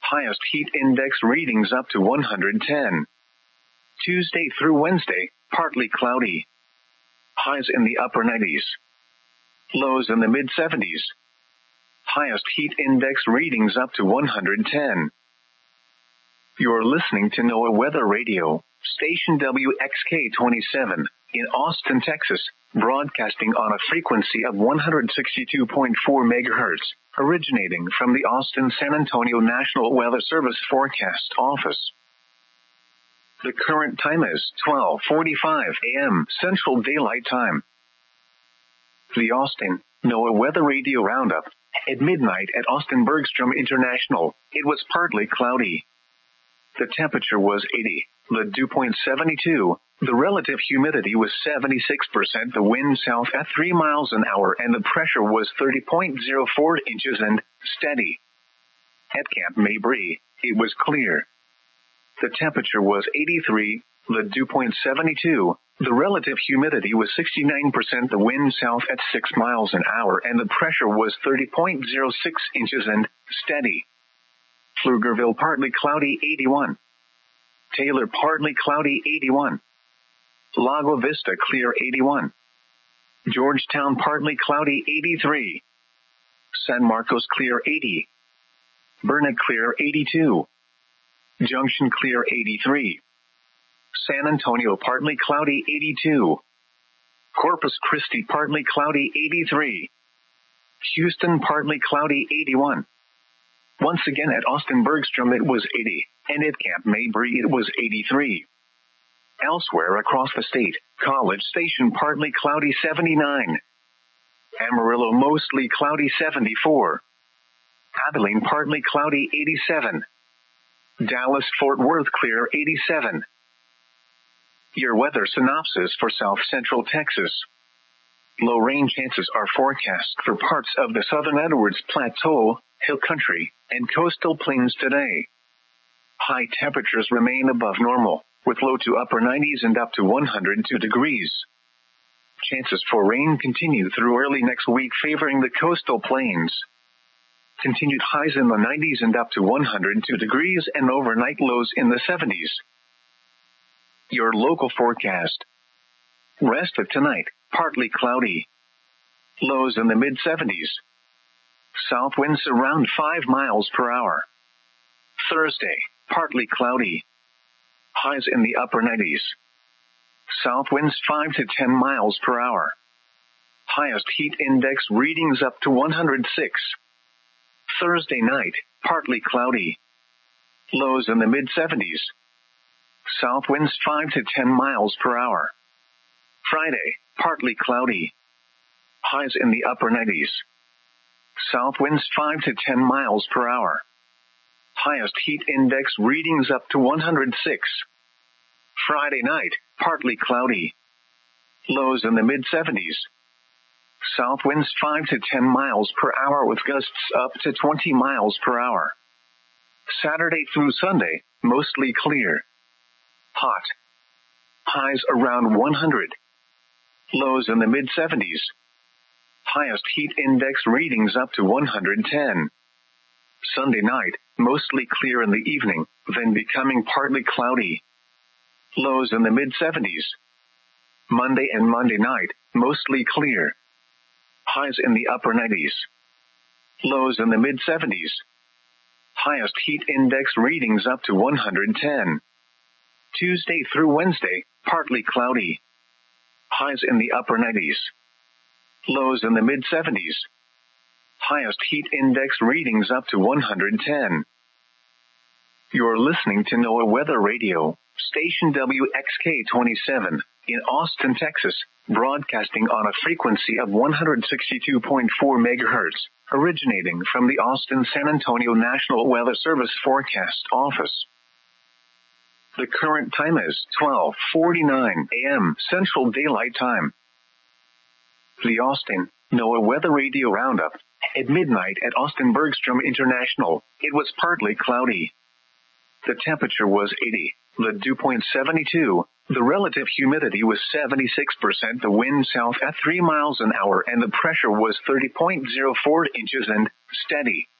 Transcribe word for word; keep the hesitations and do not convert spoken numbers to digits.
Highest heat index readings up to one hundred ten. Tuesday through Wednesday, partly cloudy. Highs in the upper nineties. Lows in the mid seventies. Highest heat index readings up to one hundred ten. You're listening to NOAA Weather Radio, station W X K twenty-seven, in Austin, Texas, broadcasting on a frequency of one hundred sixty-two point four megahertz, originating from the Austin-San Antonio National Weather Service Forecast Office. The current time is twelve forty-five a.m. Central Daylight Time. The Austin NOAA Weather Radio Roundup. At midnight at Austin Bergstrom International, it was partly cloudy. The temperature was eighty, the dew point seventy-two, the relative humidity was seventy-six percent, the wind south at three miles an hour, and the pressure was thirty point zero four inches and steady. At Camp Mabry, it was clear. The temperature was eighty-three, the dew point seventy-two, the relative humidity was sixty-nine percent, the wind south at six miles an hour, and the pressure was thirty point zero six inches and steady. Pflugerville partly cloudy eighty-one. Taylor partly cloudy eighty-one. Lago Vista clear eighty-one. Georgetown partly cloudy eighty-three. San Marcos clear eighty. Burnet clear eighty-two. Junction clear eighty-three. San Antonio partly cloudy eighty-two. Corpus Christi partly cloudy eighty-three. Houston partly cloudy eighty-one. Once again at Austin Bergstrom it was eighty, and at Camp Mabry it was eighty-three. Elsewhere across the state, College Station partly cloudy seventy-nine. Amarillo mostly cloudy seventy-four. Abilene partly cloudy eighty-seven. Dallas Fort Worth clear eighty-seven. Your weather synopsis for South Central Texas. Low rain chances are forecast for parts of the southern Edwards Plateau, Hill Country, and coastal plains today. High temperatures remain above normal, with low to upper nineties and up to one hundred two degrees. Chances for rain continue through early next week, favoring the coastal plains. Continued highs in the nineties and up to one hundred two degrees, and overnight lows in the seventies. Your local forecast. Rest of tonight, partly cloudy. Lows in the mid seventies. South winds around five miles per hour. Thursday, partly cloudy. Highs in the upper nineties. South winds five to ten miles per hour. Highest heat index readings up to one hundred six. Thursday night, partly cloudy. Lows in the mid seventies. South winds five to ten miles per hour. Friday, partly cloudy. Highs in the upper nineties. South winds five to ten miles per hour. Highest heat index readings up to one hundred six. Friday night, partly cloudy. Lows in the mid seventies. South winds five to ten miles per hour with gusts up to twenty miles per hour. Saturday through Sunday, mostly clear. Hot. Highs around one hundred. Lows in the mid seventies. Highest heat index readings up to one hundred ten. Sunday night, mostly clear in the evening, then becoming partly cloudy. Lows in the mid seventies. Monday and Monday night, mostly clear. Highs in the upper nineties. Lows in the mid seventies. Highest heat index readings up to one hundred ten. Tuesday through Wednesday, partly cloudy. Highs in the upper nineties. Lows in the mid seventies. Highest heat index readings up to one hundred ten. You're listening to NOAA Weather Radio, station W X K twenty-seven, in Austin, Texas, broadcasting on a frequency of one hundred sixty-two point four megahertz, originating from the Austin-San Antonio National Weather Service Forecast Office. The current time is twelve forty-nine a.m. Central Daylight Time. The Austin NOAA Weather Radio Roundup. At midnight at Austin Bergstrom International, it was partly cloudy. The temperature was eighty, the dew point seventy-two, the relative humidity was seventy-six percent, the wind south at three miles an hour, and the pressure was thirty point zero four inches and steady.